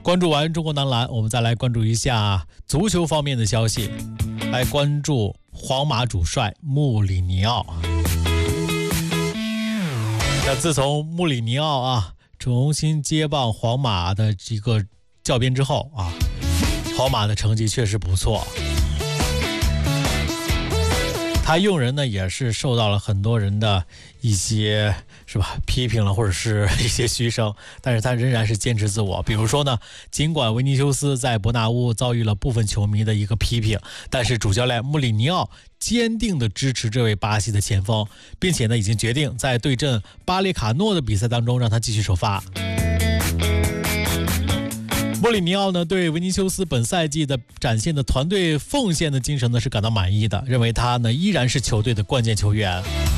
关注完中国男篮，我们再来关注一下足球方面的消息，来关注皇马主帅穆里尼奥。那自从穆里尼奥重新接棒皇马的这个教鞭之后皇马的成绩确实不错。他用人呢也是受到了很多人的一些批评了，或者是一些嘘声，但是他仍然是坚持自我。比如说呢，尽管维尼修斯在伯纳乌遭遇了部分球迷的一个批评，但是主教练穆里尼奥坚定地支持这位巴西的前锋，并且呢已经决定在对阵巴列卡诺的比赛当中让他继续首发。穆里尼奥呢对维尼修斯本赛季的展现的团队奉献的精神呢是感到满意的，认为他呢依然是球队的关键球员。